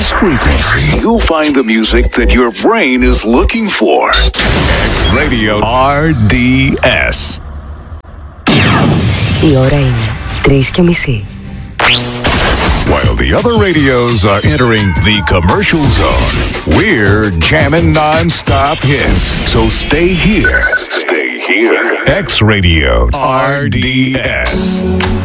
this frequency, you'll find the music that your brain is looking for. X Radio RDS. Η ώρα είναι 3:30. While the other radios are entering the commercial zone, we're jamming non-stop hits. So stay here. Stay here. X Radio RDS.